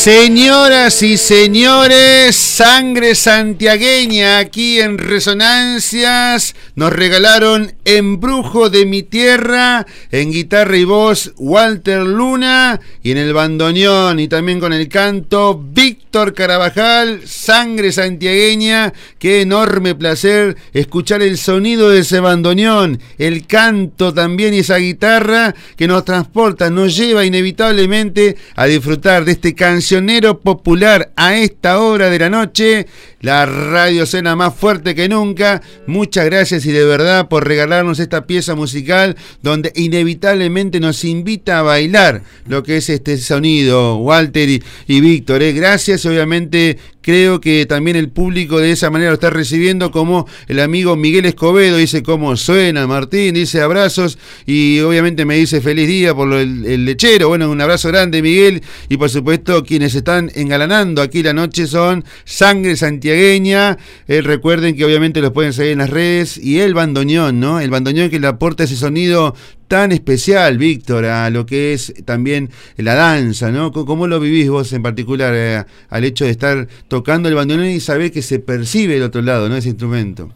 Señoras y señores, sangre santiagueña aquí en Resonancias. Nos regalaron Embrujo de mi tierra, en guitarra y voz Walter Luna, y en el bandoneón y también con el canto Víctor Carabajal, sangre santiagueña. Qué enorme placer escuchar el sonido de ese bandoneón, el canto también y esa guitarra que nos transporta, nos lleva inevitablemente a disfrutar de este cancionero popular a esta hora de la noche. La radio suena más fuerte que nunca. Muchas gracias y de verdad por regalarnos esta pieza musical donde inevitablemente nos invita a bailar lo que es este sonido, Walter y Víctor. Gracias, obviamente creo que también el público de esa manera lo está recibiendo, como el amigo Miguel Escobedo dice cómo suena, Martín dice abrazos y obviamente me dice feliz día por el lechero. Bueno, un abrazo grande, Miguel, y por supuesto quienes están engalanando aquí la noche son Sangre Santiagueña. Recuerden que obviamente los pueden seguir en las redes, y el bandoneón, ¿no? El bandoneón que le aporta ese sonido tan especial, Víctor, a lo que es también la danza, ¿no? ¿Cómo lo vivís vos en particular al hecho de estar tocando el bandoneón y saber que se percibe del otro lado, ¿no? Ese instrumento.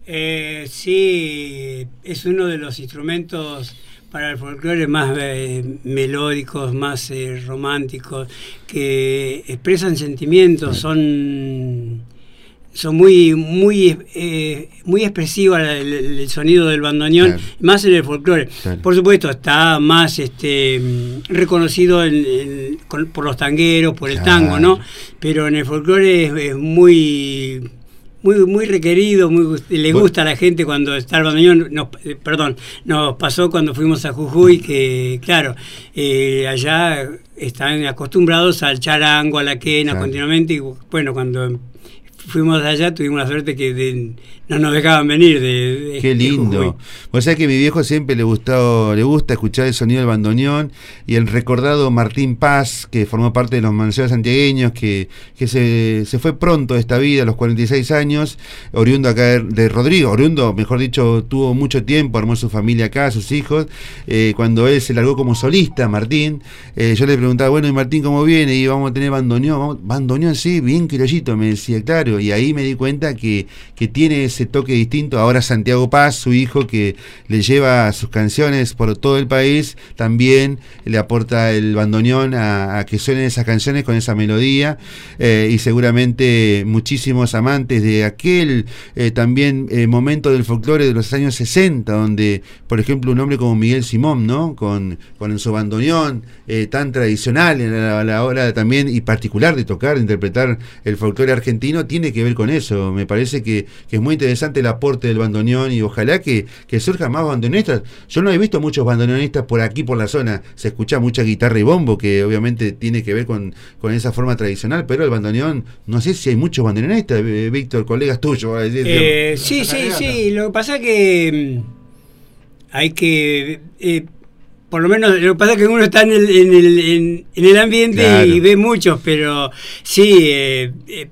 Sí, es uno de los instrumentos para el folclore más melódicos, más románticos, que expresan sentimientos, son muy expresivas el sonido del bandoneón, claro, más en el folclore. Claro. Por supuesto, está más reconocido por los tangueros, por el tango, ¿no? Pero en el folclore es muy requerido, le gusta a la gente cuando está el bandoneón. Nos pasó cuando fuimos a Jujuy que, claro, allá están acostumbrados al charango, a la quena, claro, continuamente, y bueno, cuando fuimos allá tuvimos la suerte que no nos dejaban venir Qué lindo. Vos sabés que a mi viejo siempre le gusta escuchar el sonido del bandoneón, y el recordado Martín Paz, que formó parte de los Manceros santiagueños, que se fue pronto de esta vida a los 46 años, oriundo acá de Rodrigo, mejor dicho, tuvo mucho tiempo, armó su familia acá, sus hijos. Cuando él se largó como solista, Martín, yo le preguntaba, bueno, ¿y Martín cómo viene? Y vamos a tener bandoneón. Bandoneón, sí, bien criollito, me decía, claro. Y ahí me di cuenta que tiene ese toque distinto. Ahora Santiago Paz, su hijo, que le lleva sus canciones por todo el país, también le aporta el bandoneón a que suenen esas canciones con esa melodía, y seguramente muchísimos amantes de aquel también momento del folclore de los años 60, donde, por ejemplo, un hombre como Miguel Simón, ¿no? Con su bandoneón tan tradicional a la hora también y particular de tocar, de interpretar el folclore argentino, tiene que ver con eso. Me parece que es muy interesante el aporte del bandoneón, y ojalá que surjan más bandoneonistas. Yo no he visto muchos bandoneonistas por aquí, por la zona. Se escucha mucha guitarra y bombo, que obviamente tiene que ver con esa forma tradicional, pero el bandoneón, no sé si hay muchos bandoneonistas, Víctor, colegas tuyos. Sí. Lo que pasa es que hay que... por lo menos, lo que pasa es que uno está en el ambiente, claro, y ve muchos, pero sí...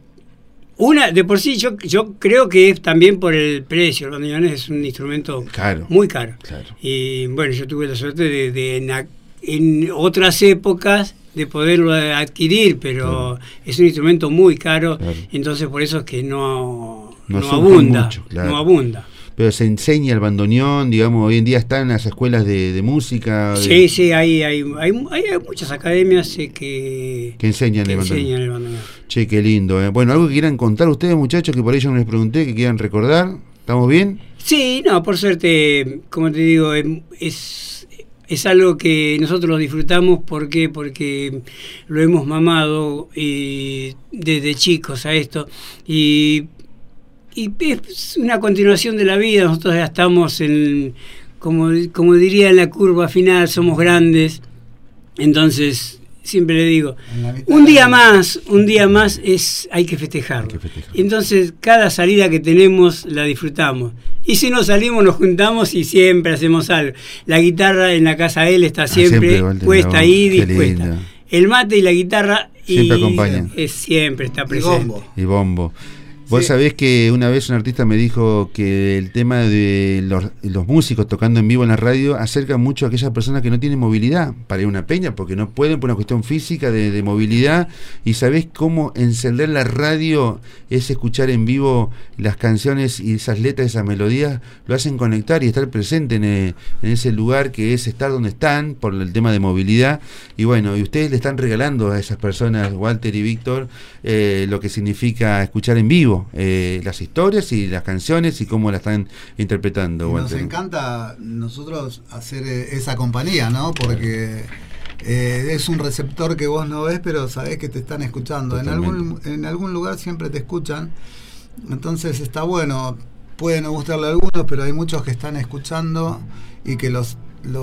de por sí, yo creo que es también por el precio. El bandoneón es un instrumento muy caro. Claro. Y bueno, yo tuve la suerte en otras épocas de poderlo adquirir, pero es un instrumento muy caro, entonces por eso es que no abunda mucho, no abunda. Pero se enseña el bandoneón, digamos, hoy en día están en las escuelas de música. Sí, hay muchas academias que enseñan el bandoneón. Che, qué lindo. Bueno, algo que quieran contar ustedes, muchachos, que por ahí yo no les pregunté, que quieran recordar. ¿Estamos bien? Sí, no, por suerte, como te digo, es algo que nosotros lo disfrutamos. ¿Por qué? Porque lo hemos mamado desde chicos a esto, y es una continuación de la vida. Nosotros ya estamos como diría, en la curva final, somos grandes. Entonces siempre le digo, un día más hay que festejarlo. Entonces cada salida que tenemos la disfrutamos, y si no salimos nos juntamos y siempre hacemos algo. La guitarra en la casa de él está siempre puesta ahí, dispuesta. El mate y la guitarra siempre acompañan. Siempre está presente. Y bombo. Vos sabés que una vez un artista me dijo que el tema de los músicos tocando en vivo en la radio acerca mucho a aquellas personas que no tienen movilidad para ir a una peña, porque no pueden por una cuestión física de movilidad. Y sabés cómo encender la radio es escuchar en vivo las canciones y esas letras, esas melodías, lo hacen conectar y estar presente en ese lugar que es estar donde están por el tema de movilidad. Y bueno, y ustedes le están regalando a esas personas, Walter y Víctor, lo que significa escuchar en vivo las historias y las canciones y cómo la están interpretando. Nos encanta nosotros hacer esa compañía, ¿no? Porque es un receptor que vos no ves, pero sabés que te están escuchando. En algún lugar siempre te escuchan, entonces está bueno. Puede no gustarle a algunos, pero hay muchos que están escuchando y que lo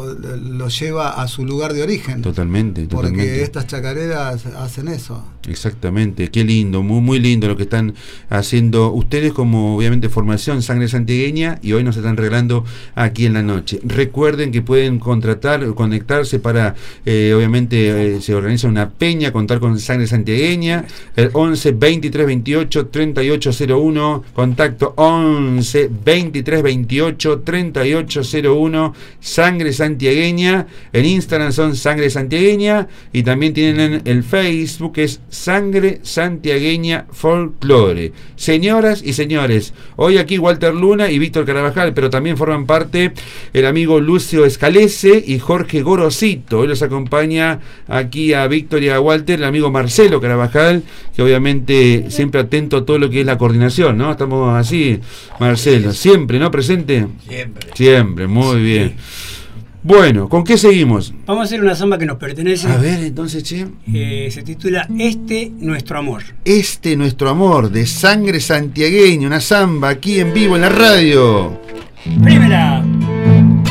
lleva a su lugar de origen. Totalmente. Porque estas chacareras hacen eso. Exactamente, qué lindo, muy muy lindo lo que están haciendo ustedes como obviamente formación Sangre Santiagueña, y hoy nos están regalando aquí en la noche. Recuerden que pueden conectarse para, obviamente se organiza una peña, contar con Sangre Santiagueña, el 11 23 28 3801, contacto 11 23 28 3801, Sangre Santiagueña. En Instagram son Sangre Santiagueña, y también tienen el Facebook, que es Sangre Santiagueña Folklore. Señoras y señores, hoy aquí Walter Luna y Víctor Carabajal, pero también forman parte el amigo Lucio Escalese y Jorge Gorosito. Hoy los acompaña aquí a Víctor y a Walter el amigo Marcelo Carabajal, que obviamente siempre atento a todo lo que es la coordinación, ¿no? Estamos así, Marcelo, siempre, ¿no? Presente. Siempre, muy bien. Bueno, ¿con qué seguimos? Vamos a hacer una samba que nos pertenece. A ver, entonces, che. Se titula Nuestro Amor. Nuestro Amor, de Sangre Santiagueña, una samba aquí en vivo en la radio. Primera.